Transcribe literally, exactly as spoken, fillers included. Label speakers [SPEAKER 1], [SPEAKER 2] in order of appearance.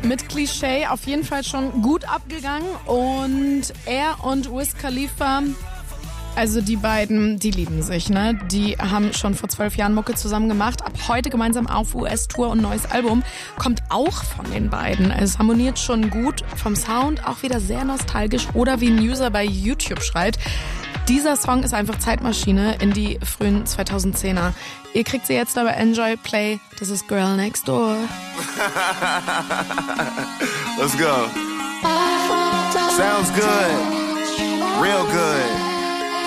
[SPEAKER 1] Mit Klischee auf jeden Fall schon gut abgegangen. Und er und Wiz Khalifa, also die beiden, die lieben sich, ne? Die haben schon vor zwölf Jahren Mucke zusammen gemacht. Ab heute gemeinsam auf U S-Tour und neues Album. Kommt auch von den beiden. Es harmoniert schon gut vom Sound, auch wieder sehr nostalgisch. Oder wie ein User bei YouTube schreibt, dieser Song ist einfach Zeitmaschine in die frühen zweitausendzehner. Ihr kriegt sie jetzt aber Enjoy Play. Das ist Girl Next Door.
[SPEAKER 2] Let's go. Sounds good. Real good.